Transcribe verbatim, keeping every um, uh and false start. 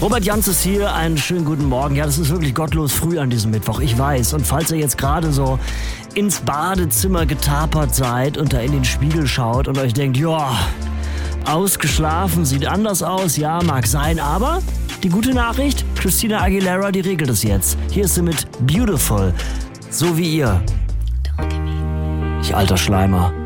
Robert Janz ist hier, einen schönen guten Morgen. Ja, das ist wirklich gottlos früh an diesem Mittwoch, ich weiß. Und falls ihr jetzt gerade so ins Badezimmer getapert seid und da in den Spiegel schaut und euch denkt, ja, ausgeschlafen, sieht anders aus, ja, mag sein, aber die gute Nachricht, Christina Aguilera, die regelt es jetzt. Hier ist sie mit Beautiful, so wie ihr. Ich alter Schleimer.